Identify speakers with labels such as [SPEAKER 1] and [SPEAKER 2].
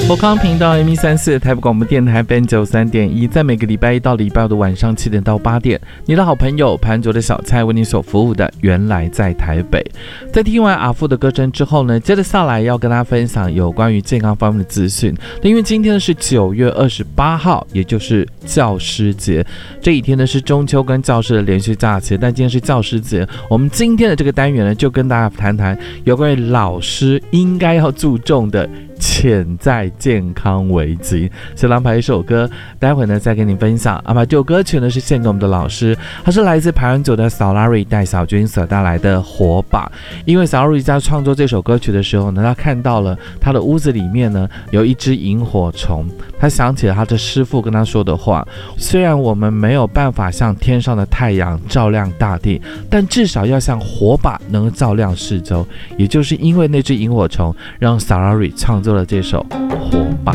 [SPEAKER 1] 活康频道 M134 台北广播电台 FM93.1，在每个礼拜一到礼拜五的晚上7点到8点，你的好朋友盘卓的小菜为你所服务的原来在台北。在听完阿富的歌声之后呢，接着下来要跟大家分享有关于健康方面的资讯。因为今天呢是9月28号，也就是教师节，这一天呢是中秋跟教师的连续假期，但今天是教师节，我们今天的这个单元呢就跟大家谈谈有关于老师应该要注重的潜在健康危机。先安排一首歌，待会呢再跟你分享。把这首歌曲呢是献给我们的老师，他是来自排湾组的小 Larry 戴小军所带来的火把。因为小 Larry 在创作这首歌曲的时候呢，他看到了他的屋子里面呢有一只萤火虫，他想起了他的师父跟他说的话：虽然我们没有办法像天上的太阳照亮大地，但至少要像火把能照亮四周。也就是因为那只萤火虫，让小 Larry 创作了这首火把。